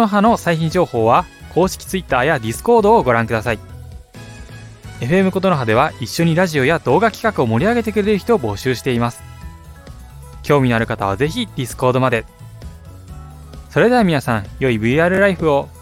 の葉の最新情報は公式 Twitter や Discord をご覧ください。FM 琴の葉では一緒にラジオや動画企画を盛り上げてくれる人を募集しています。興味のある方はぜひ Discord まで。それでは皆さん、良い VR ライフを。